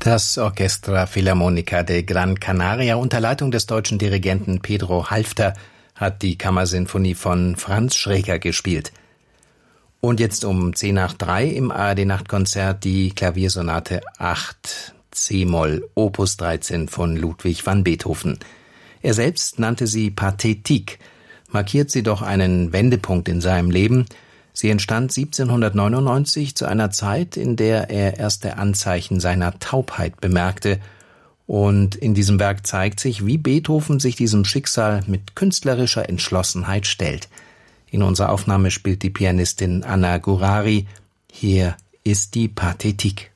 Das Orchestra Filarmonica de Gran Canaria unter Leitung des deutschen Dirigenten Pedro Halfter hat die Kammersinfonie von Franz Schreker gespielt. Und jetzt um 2:10 im ARD-Nachtkonzert die Klaviersonate 8 c-Moll Opus 13 von Ludwig van Beethoven. Er selbst nannte sie Pathétique, markiert sie doch einen Wendepunkt in seinem Leben. Sie entstand 1799 zu einer Zeit, in der er erste Anzeichen seiner Taubheit bemerkte. Und in diesem Werk zeigt sich, wie Beethoven sich diesem Schicksal mit künstlerischer Entschlossenheit stellt. In unserer Aufnahme spielt die Pianistin Anna Gurari. Hier ist die Pathétique.